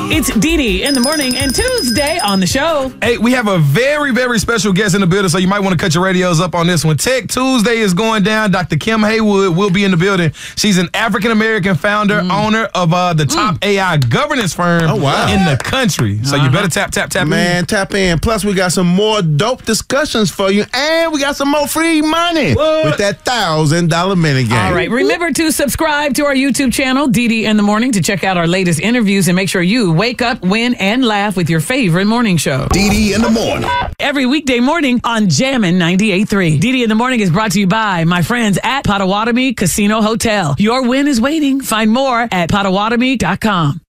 It's Dee in the morning and Tuesday on the show. Hey, we have a very, very special guest in the building, so you might want to cut your radios up on this one. Tech Tuesday is going down. Dr. Kim Haywood will be in the building. She's an African-American founder, owner of the top AI governance firm in the country. So you better tap Man, tap in. Plus, we got some more dope discussions for you, and we got some more free money with that $1,000 minute game. All right. Remember to subscribe to our YouTube channel, Dee in the Morning, to check out our latest interviews and make sure you wake up, win, and laugh with your favorite morning show. Dee in the Morning. Every weekday morning on Jammin' 98.3. Dee in the Morning is brought to you by my friends at Potawatomi Casino Hotel. Your win is waiting. Find more at Potawatomi.com.